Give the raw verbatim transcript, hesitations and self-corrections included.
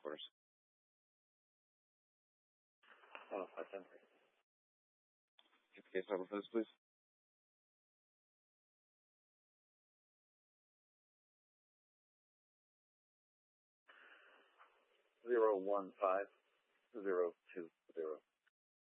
headquarters. Oh, five ten. Case number for this, please. Zero one five zero two zero.